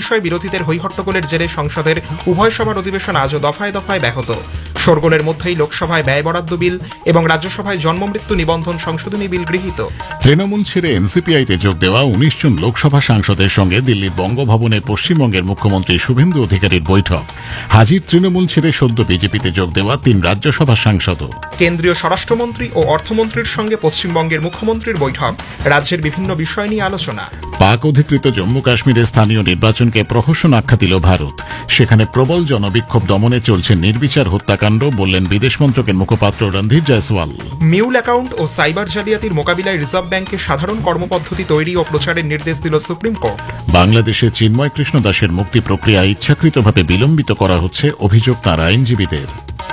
বিষয়ে বিরোধীদের হৈহট্টগোলের জেরে সংসদের উভয় সভার অধিবেশন আজও দফায় দফায় ব্যাহত। শোরগোলের মধ্যেই লোকসভায় ব্যয় বরাদ্দ বিল এবং রাজ্যসভায় জন্মমৃত্যু নিবন্ধন সংশোধনী বিল গৃহীত। তৃণমূল ছেড়ে এনসিপিআইতে যোগ দেওয়া ১৯ জন লোকসভা সাংসদের সঙ্গে দিল্লির বঙ্গভবনে পশ্চিমবঙ্গের মুখ্যমন্ত্রী শুভেন্দু অধিকারীর বৈঠক। হাজির তৃণমূল ছেড়ে সদ্য বিজেপিতে যোগ দেওয়া ৩ রাজ্যসভা সাংসদও। কেন্দ্রীয় স্বরাষ্ট্রমন্ত্রী ও অর্থমন্ত্রীর সঙ্গে পশ্চিমবঙ্গের মুখ্যমন্ত্রীর বৈঠক, রাজ্যের বিভিন্ন বিষয় নিয়ে আলোচনা। পাক অধিকৃত জম্মু কাশ্মীরের স্থানীয় নির্বাচনকে প্রহসন আখ্যা দিল ভারত। সেখানে প্রবল জনবিক্ষোভ দমনে চলছে নির্বিচার হত্যাকাণ্ড, বললেন বিদেশ মন্ত্রকের মুখপাত্র রণধীর জয়সওয়াল। মিউল অ্যাকাউন্ট ও সাইবার জালিয়াতির মোকাবিলায় রিজার্ভ ব্যাংকে সাধারণ কর্মপদ্ধতি তৈরি ও প্রচারের নির্দেশ দিল সুপ্রিম কোর্ট। বাংলাদেশে চিন্ময় কৃষ্ণ দাসের মুক্তি প্রক্রিয়া ইচ্ছাকৃতভাবে বিলম্বিত করা হচ্ছে, অভিযোগ তাঁর আইনজীবীদের।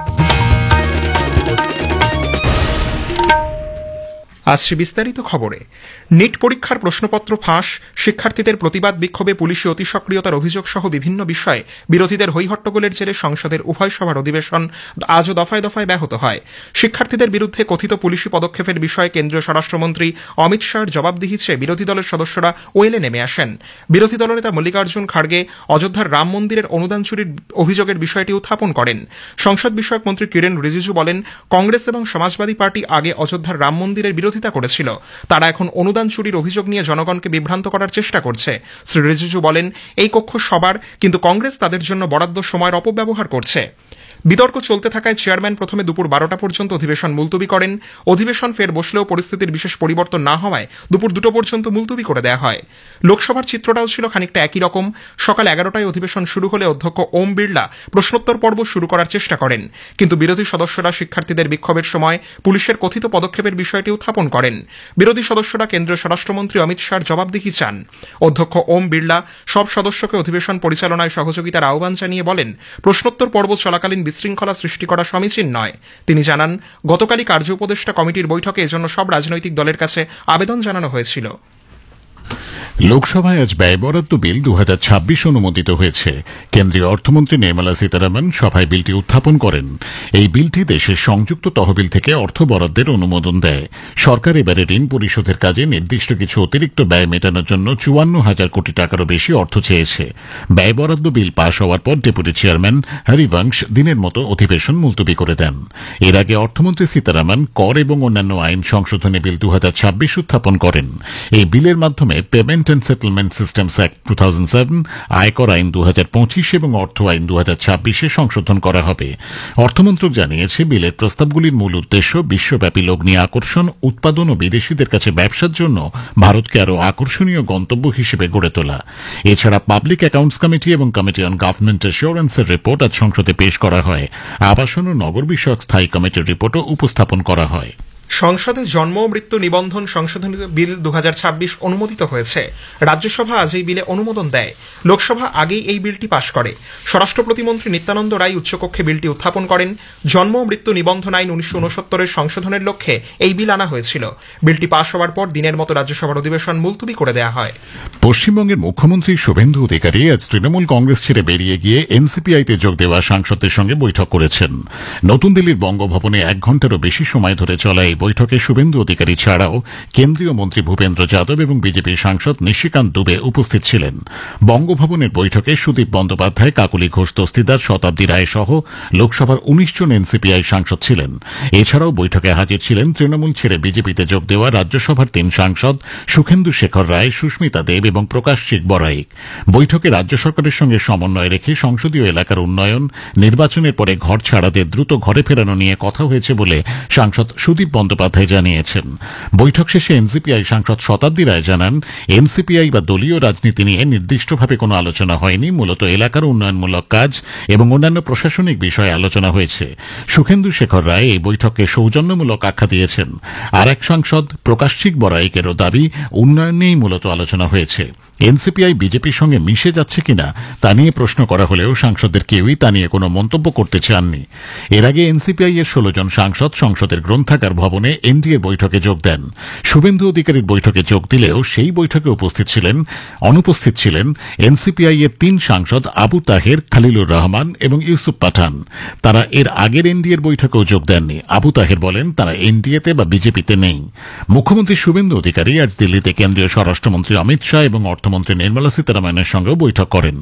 আসছে বিস্তারিত খবরে। নিট পরীক্ষার প্রশ্নপত্র ফাঁস, শিক্ষার্থীদের প্রতিবাদ বিক্ষোভে পুলিশি অতি সক্রিয়তার অভিযোগ সহ বিভিন্ন বিষয়ে বিরোধীদের হৈহট্টগোলের জেরে সংসদের উভয় সভার অধিবেশন আজও দফায় দফায় ব্যাহত হয়। শিক্ষার্থীদের বিরুদ্ধে কথিত পুলিশি পদক্ষেপের বিষয়ে কেন্দ্রীয় স্বরাষ্ট্রমন্ত্রী অমিত শাহর জবাবদিহি চেয়ে বিরোধী দলের সদস্যরা ওয়েলে নেমে আসেন। বিরোধী দলনেতা মল্লিকার্জুন খাড়গে অযোধ্যার রাম মন্দিরের অনুদান চুরির অভিযোগের বিষয়টি উত্থাপন করেন। সংসদ বিষয়ক মন্ত্রী কিরেন রিজিজু বলেন, কংগ্রেস এবং সমাজবাদী পার্টি আগে অযোধ্যার রাম মন্দিরের বিরোধিতা করেছিল, তারা এখন অনুদান চুরির অভিযোগ নিয়ে জনগণকে বিভ্রান্ত করার চেষ্টা করছে। শ্রী রিজিজু বলেন, এই কক্ষ সবার, কিন্তু কংগ্রেস তাদের জন্য বরাদ্দ সময়ের অপব্যবহার করছে। বিতর্ক চলতে থাকায় চেয়ারম্যান প্রথমে দুপুর 12টা পর্যন্ত অধিবেশন মুলতবি করেন। অধিবেশন ফের বসলেও পরিস্থিতির বিশেষ পরিবর্তন না হওয়ায় দুপুর 2টো পর্যন্ত মুলতবি করে দেওয়া হয়। লোকসভার চিত্রটাও ছিল খানিকটা একই রকম। সকাল 11টায় অধিবেশন শুরু হলে অধ্যক্ষ ওম বিড়লা প্রশ্নোত্তর পর্ব শুরু করার চেষ্টা করেন, কিন্তু বিরোধী সদস্যরা শিক্ষার্থীদের বিক্ষোভের সময় পুলিশের কথিত পদক্ষেপের বিষয়টি উত্থাপন করেন। বিরোধী সদস্যরা কেন্দ্রীয় স্বরাষ্ট্রমন্ত্রী অমিত শাহর জবাবদিহি চান। অধ্যক্ষ ওম বিড়লা সব সদস্যকে অধিবেশন পরিচালনায় সহযোগিতার আহ্বান জানিয়ে বলেন, প্রশ্নোত্তর পর্ব চলাকালীন বিশৃঙ্খলা সৃষ্টি করা সমীচীন নয়। তিনি জানান, গতকালই কার্য উপদেষ্টা কমিটির বৈঠকে এজন্য সব রাজনৈতিক দলের কাছে আবেদন জানানো হয়েছিল। লোকসভায় আজ ব্যয় বরাদ্দ বিল 2026 অনুমোদিত হয়েছে। কেন্দ্রীয় অর্থমন্ত্রী নির্মলা সীতারামন সভায় বিলটি উত্থাপন করেন। এই বিলটি দেশের সংযুক্ত তহবিল থেকে অর্থ বরাদ্দের অনুমোদন দেয়। সরকার এবারে ঋণ পরিশোধের কাজে নির্দিষ্ট কিছু অতিরিক্ত ব্যয় মেটানোর জন্য 54,000 কোটি টাকারও বেশি অর্থ চেয়েছে। ব্যয় বরাদ্দ বিল পাশ হওয়ার পর ডেপুটি চেয়ারম্যান হরিবংশ দিনের মতো অধিবেশন মুলতবি করে দেন। এর আগে অর্থমন্ত্রী সীতারামন কর এবং অন্যান্য আইন সংশোধনী বিল 2026 উত্থাপন করেন। এই বিলের মাধ্যমে payment and settlement systems act 2007, আয়কর আইন 2025 এবং অর্থ আইন 2026 সংশোধন করা হবে। অর্থমন্ত্রক জানিয়েছে, বিলের প্রস্তাবগুলির মূল উদ্দেশ্য বিশ্বব্যাপী লগ্নি আকর্ষণ, উৎপাদন ও বিদেশিদের কাছে ব্যবসার জন্য ভারতকে আরও আকর্ষণীয় গন্তব্য হিসেবে গড়ে তোলা। এছাড়া পাবলিক অ্যাকাউন্টস কমিটি এবং কমিটি অন গভর্নমেন্ট অ্যাসুরেন্সের রিপোর্ট আজ সংসদে পেশ করা হয়। আবাসন ও নগর বিষয়ক স্থায়ী কমিটির রিপোর্টও উপস্থাপন করা হয়। সংসদে জন্ম ও মৃত্যু নিবন্ধন সংশোধনী বিল 2026 অনুমোদিত হয়েছে। রাজ্যসভা আজ এই বিলে অনুমোদন দেয়। লোকসভা আগেই এই বিলটি পাশ করে। স্বরাষ্ট্র প্রতিমন্ত্রী নিত্যানন্দ রায় উচ্চকক্ষে বিলটি উত্থাপন করেন। জন্ম ও মৃত্যু নিবন্ধন আইন 1969 সংশোধনের লক্ষ্যে এই বিল আনা হয়েছিল। বিলটি পাশ হওয়ার পর দিনের মতো রাজ্যসভার অধিবেশন মুলতবি করে দেওয়া হয়। পশ্চিমবঙ্গের মুখ্যমন্ত্রী শুভেন্দু অধিকারী আজ তৃণমূল কংগ্রেস ছেড়ে বেরিয়ে গিয়ে এনসিপিআইতে যোগ দেওয়া সাংসদদের সঙ্গে বৈঠক করেছেন। নতুন দিল্লির বঙ্গভবনে 1 ঘণ্টারও বেশি সময় ধরে চলা এই বৈঠকে শুভেন্দু অধিকারী ছাড়াও কেন্দ্রীয় মন্ত্রী ভূপেন্দ্র যাদব এবং বিজেপি সাংসদ নিশিকান্ত দুবে উপস্থিত ছিলেন। বঙ্গভবনের বৈঠকে সুদীপ বন্দ্যোপাধ্যায়, কাকলি ঘোষ দস্তিদার, শতাব্দী রায় সহ লোকসভার 19 জন এনসিপিআই সাংসদ ছিলেন। এছাড়াও বৈঠকে হাজির ছিলেন তৃণমূল ছেড়ে বিজেপিতে যোগ দেওয়া রাজ্যসভার 3 সাংসদ সুখেন্দু শেখর রায়, সুস্মিতা দেব এবং প্রকাশ চিক বড়াইক। বৈঠকে রাজ্য সরকারের সঙ্গে সমন্বয় রেখে সংসদীয় এলাকার উন্নয়ন, নির্বাচনের পরে ঘর ছাড়াদের দ্রুত ঘরে ফেরানো নিয়ে কথা হয়েছে বলে সাংসদ সুদীপ বন্দ্যোপাধ্যায় জানিয়েছেন। বৈঠক শেষে এনসিপিআই সাংসদ শতাব্দী রায় জানান, এনসিপিআই বা দলীয় রাজনীতি নিয়ে নির্দিষ্টভাবে কোনো আলোচনা হয়নি, মূলত এলাকার উন্নয়নমূলক কাজ এবং অন্যান্য প্রশাসনিক বিষয়ে আলোচনা হয়েছে। সুখেন্দু শেখর রায় এই বৈঠককে সৌজন্যমূলক আখ্যা দিয়েছেন। আর এক সাংসদ প্রকাশ চিক বড়াইকেরও দাবি, উন্নয়ন নিয়েই মূলত আলোচনা হয়েছে। এনসিপিআই বিজেপির সঙ্গে মিশে যাচ্ছে কিনা তা নিয়ে প্রশ্ন করা হলেও সাংসদদের কেউই তা নিয়ে কোনো মন্তব্য করতে চাননি। এর আগে এনসিপিআই এর 16 জন সাংসদ সংসদের গ্রন্থাগার ভবনে এনডিএ বৈঠকে যোগ দেন। শুভেন্দু অধিকারীর বৈঠকে যোগ দিলেও সেই বৈঠকে অনুপস্থিত ছিলেন এনসিপিআই এর 3 সাংসদ আবু তাহের, খলিলুর রহমান এবং ইউসুফ পাঠান। তারা এর আগের এনডিএর বৈঠকেও যোগ দেননি। আবু তাহের বলেন, তারা এনডিএতে বা বিজেপিতে নেই। মুখ্যমন্ত্রী শুভেন্দু অধিকারী আজ দিল্লিতে কেন্দ্রীয় স্বরাষ্ট্রমন্ত্রী অমিত শাহ এবং অর্থমন্ত্রী নির্মলা সীতারামনের সঙ্গেও বৈঠক করেন।